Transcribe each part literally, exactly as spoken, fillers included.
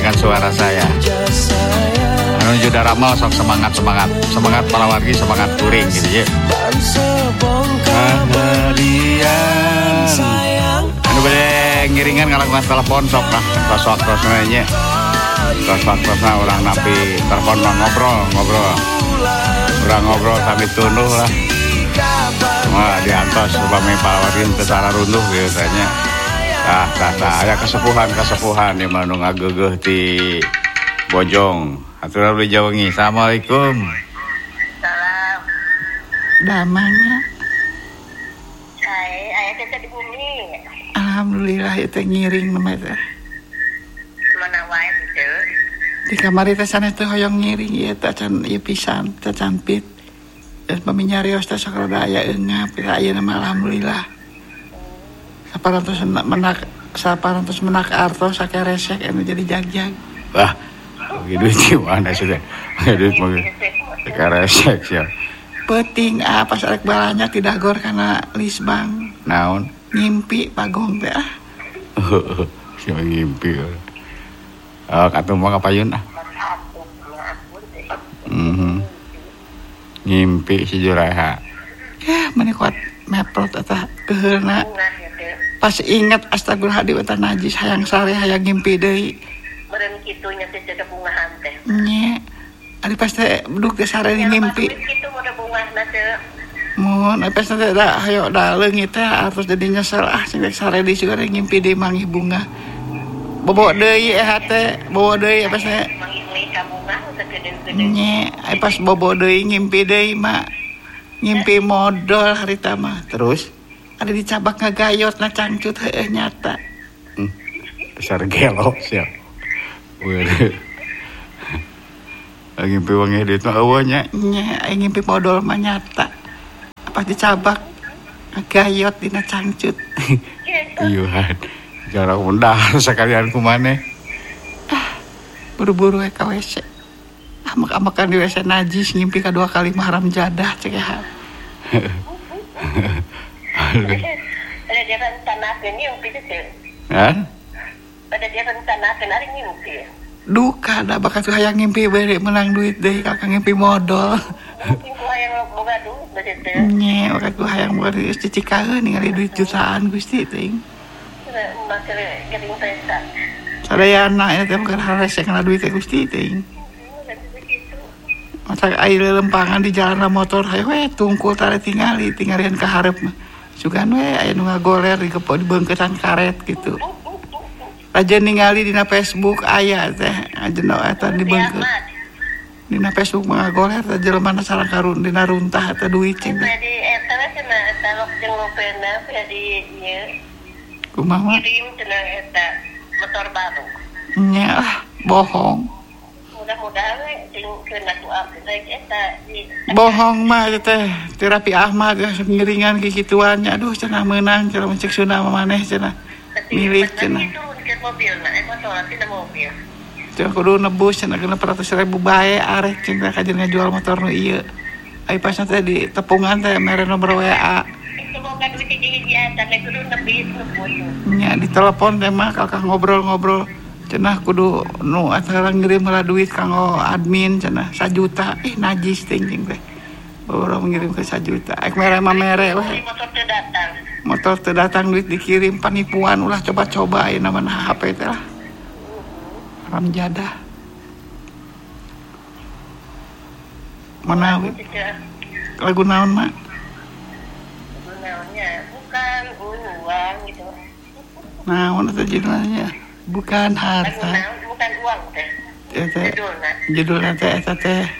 mendengarkan suara saya. Menuju Daramal, sok semangat semangat semangat para wargi, semangat kuring gitu ya. Kehadian anu bade ngiringan ngalakukan telepon sok lah tos-tosna nya. Tos-tosna urang napi telepon mah ngobrol ngobrol. Urang ngobrol sambil tunduh lah. Wah diantos upami para wargi secara runduh biasanya. Ah, tah tah aya kesepuhan-kesepuhan di mana ngageugeuh ti Bojong. Atur abdi jawengi. Assalamualaikum. Salam. Damana. Saya aya teh di bumi. Alhamdulillah ya teh ngiring mah teh. Mana wae teh. Di kamari teh sana teh hoyong ngiring ieu teh can ieu pisan teh canpit. Dan paminyarios teh sok rada aya eungap teh ayeuna mah alhamdulillah. Saparantos menak saparantos menak artos sakeresek anu jadi jagjag. Wah, duit gimana sudah? Duit mah sakeresek sia. Penting ah pas arek balanya tidak gor kana lisbang. Naon? Ngimpi pagong teh ah. Siapa ngimpi? Oh, katuh mah kapayun ah. Mhm. Ngimpi si Juraha. Ya, meni kuat meprot eta keheulna. Pas inget astagfirullahaladzim eta najis hayang sare hayang ngimpi deui. Beureun kitu nya teh teh bungahan teh. Nya. Ari pas teh duduk teh sare ngimpi. Kitu mode bungahna teh. Mun pas teh da hayo da leungit teh harus jadi nyesel ah sing sare di sugare ngimpi deui manggih bunga. Bobo deui eh teh, bobo deui pas teh. Manggih deui ka bunga teh gede-gede. Nya, ai pas bobo deui ngimpi deui mah. Ngimpi modal harita mah. Terus ada dicabak ngagayot na cangcut heueuh nyata. Hmm. Besar gelo sia. Bener. Lagi ngimpi wangi duit mah eueuh nya. Nya, ai ngimpi modal mah nyata. Apa dicabak ngagayot dina cangcut. Iyuhan. Jarang undang sakalian ku maneh. Ah, buru-buru we ka W C. Ah, mak-amakan di W C najis ngimpi kadua kali mah haram jadah cekehan. Ada dia rencanakeun ngimpi teh. Hah? Ada dia rencanakeun ari ngimpi. Duka da bakat hayang ngimpi bere menang duit deui kakak ngimpi modal. Mungkin ku hayang boga duit teh teh. Nya, bakat ku hayang boga duit cicikaeun ningali duit jutaan Gusti teuing. Makere gering pesta. Sadayana eta teh bukan haresek kana duit teh Gusti teuing. Masak air lempangan di jalan motor hayo we tungkul tare tingali tinggalian ka hareup mah. Sugan we aya nu ngagoler di kepo di beungkeusan karet gitu. Aja ningali dina Facebook aya teh ajeuna eta di beungkeut. Dina Facebook mah ngagoler teh jelema sareng karun dina runtah eta duit cing. Jadi eta we cenah eta lok jeung lopena jadi ieu. Kumaha mah? Kirim cenah eta motor baru. Nya ah bohong. Mudah-mudahan we jeung keuna doa eta di Bohong mah teh terapi Ahmad ya ngiringan ki kituannya aduh cenah meunang cenah mencek sunah maneh cenah milik cenah turunkeun mobilna eh motor tina mobil cenah kudu nebus cenah genep ratus ribu bae arek cenah kajen ngajual motor nu ieu ai pas teh di tepungan teh mere nomor W A semoga duit hiji-hiji eta teh kudu nebis nebus nya di telepon teh mah kakak ngobrol-ngobrol cenah kudu nu atuh ngirim heula duit kanggo admin cenah sajuta eh najis ting ting teh baru mengirim ke sajuta ek mere mah mere we motor teu datang motor teu datang duit dikirim penipuan ulah coba-coba ayeuna mah H P teh lah haram jadah mana we lagu naon mah naonnya bukan uang gitu naon eta judulnya bukan harta bukan uang teh teh judulna teh eta teh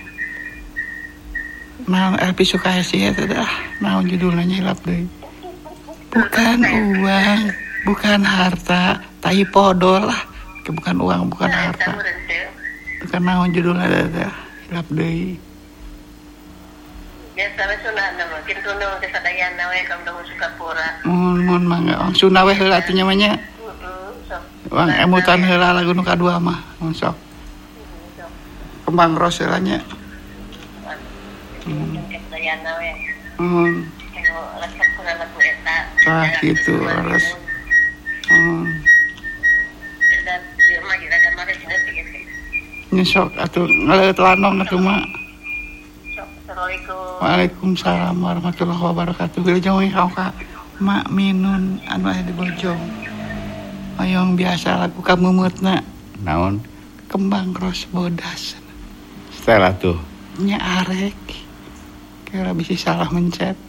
naon Elvi Sukaesih eta dah naon judulna hilap deui bukan uang bukan harta tai podol lah bukan uang bukan harta bukan naon judulna teh hilap deui biasa we sunahna mah kitu nu teh sadayana we kam dong Sukapura mun mun mangga ong sunah we heula teh nya mah nya Wang emutan heula lagu nu kadua mah mun sok kembang ros heula nya hmm sadayana we hmm anu resep kuna lagu eta ah gitu harus hmm dan dia mah ada mah Nyesok atuh ngaleut lanong atuh mak. Assalamualaikum. Waalaikumsalam warahmatullahi wabarakatuh. Wilujeng we ka mak minun anu aya di Bojong. Hoyong biasa lagu kamumutna Naon? kembang ros bodas. Setelah tuh. Nya arek. Kira bisa salah mencet.